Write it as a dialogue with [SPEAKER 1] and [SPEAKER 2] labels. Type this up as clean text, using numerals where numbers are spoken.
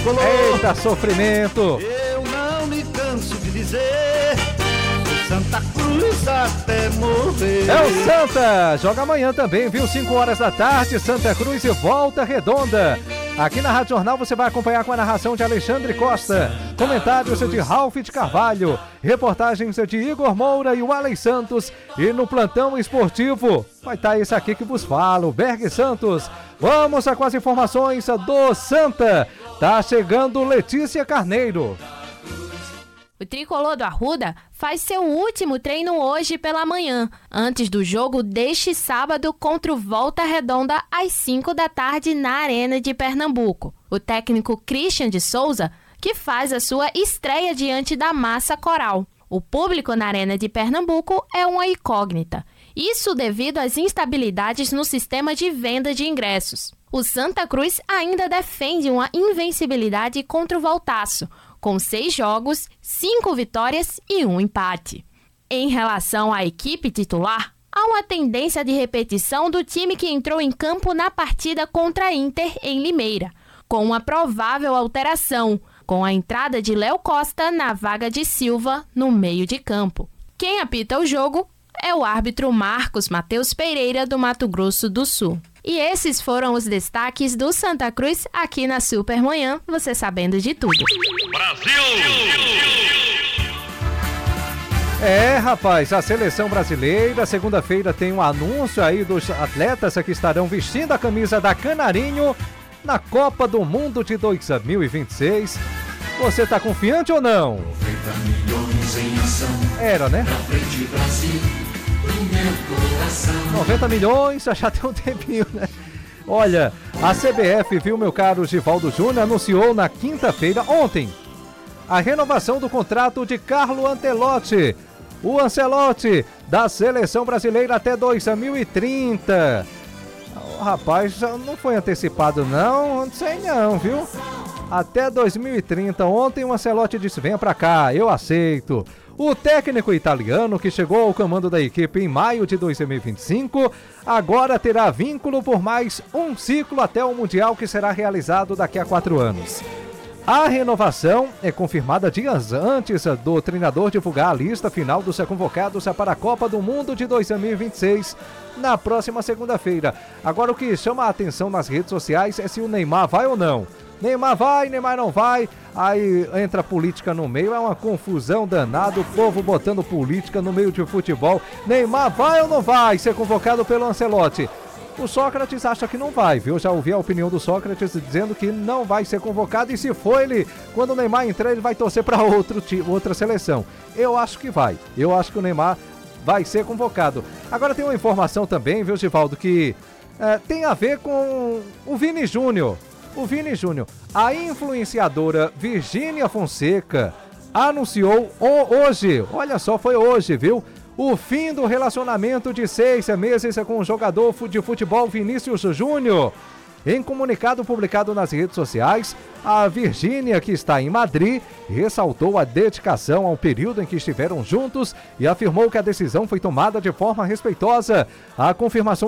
[SPEAKER 1] tricolor.
[SPEAKER 2] Eita, sofrimento.
[SPEAKER 1] Eu não me canso de dizer, Santa Cruz até morrer.
[SPEAKER 2] É o Santa, joga amanhã também, viu? 5 horas da tarde, Santa Cruz e Volta Redonda. Aqui na Rádio Jornal você vai acompanhar com a narração de Alexandre Costa, comentários de Ralf de Carvalho, reportagens de Igor Moura e o Alex Santos, e no plantão esportivo vai estar esse aqui que vos falo, Berg Santos. Vamos com as informações do Santa. Tá chegando Letícia Carneiro.
[SPEAKER 3] O tricolor do Arruda faz seu último treino hoje pela manhã, antes do jogo deste sábado contra o Volta Redonda às 5 da tarde na Arena de Pernambuco. O técnico Christian de Souza, que faz a sua estreia diante da massa coral. O público na Arena de Pernambuco é uma incógnita. Isso devido às instabilidades no sistema de venda de ingressos. O Santa Cruz ainda defende uma invencibilidade contra o Voltaço, com 6 jogos, 5 vitórias e 1 empate. Em relação à equipe titular, há uma tendência de repetição do time que entrou em campo na partida contra a Inter em Limeira, com uma provável alteração, com a entrada de Léo Costa na vaga de Silva no meio de campo. Quem apita o jogo é o árbitro Marcos Mateus Pereira, do Mato Grosso do Sul. E esses foram os destaques do Santa Cruz aqui na Supermanhã, você sabendo de tudo.
[SPEAKER 4] Brasil!
[SPEAKER 2] É, rapaz, a seleção brasileira, segunda-feira tem um anúncio aí dos atletas que estarão vestindo a camisa da Canarinho na Copa do Mundo de 2026. Você tá confiante ou não?
[SPEAKER 5] 90 milhões em ação.
[SPEAKER 2] Era, né?
[SPEAKER 5] Pra frente, Brasil, do meu coração.
[SPEAKER 2] 90 milhões, já tem um tempinho, né? Olha, a CBF, viu, meu caro Givaldo Júnior, anunciou na quinta-feira, ontem, a renovação do contrato de Carlo Ancelotti. O Ancelotti da seleção brasileira até 2030. O rapaz, não foi antecipado não sei não, viu? Até 2030. Ontem o Ancelotti disse, venha pra cá, eu aceito. O técnico italiano, que chegou ao comando da equipe em maio de 2025, agora terá vínculo por mais um ciclo até o Mundial, que será realizado daqui a 4 anos. A renovação é confirmada dias antes do treinador divulgar a lista final dos convocados para a Copa do Mundo de 2026, na próxima segunda-feira. Agora, o que chama a atenção nas redes sociais é se o Neymar vai ou não. Neymar vai, Neymar não vai, aí entra política no meio, é uma confusão danada, o povo botando política no meio de futebol. Neymar vai ou não vai ser convocado pelo Ancelotti? O Sócrates acha que não vai, viu? Já ouvi a opinião do Sócrates dizendo que não vai ser convocado, e se for ele, quando o Neymar entrar, ele vai torcer para outra seleção. Eu acho que vai, eu acho que o Neymar vai ser convocado. Agora tem uma informação também, viu, Givaldo, que tem a ver com o Vini Júnior. O Vini Júnior, a influenciadora Virgínia Fonseca anunciou hoje, olha só, foi hoje, viu? O fim do relacionamento de 6 meses com o jogador de futebol Vinícius Júnior. Em comunicado publicado nas redes sociais, a Virgínia, que está em Madrid, ressaltou a dedicação ao período em que estiveram juntos e afirmou que a decisão foi tomada de forma respeitosa. A confirmação